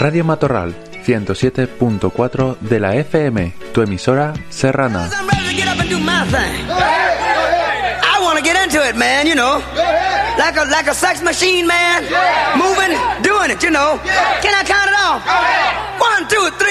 Radio Matorral 107.4 de la FM, tu emisora serrana. I want to get into it, man, you know. Like a sex machine, man. Moving, doing it, you know. Can I count it off? 1, 2, 3.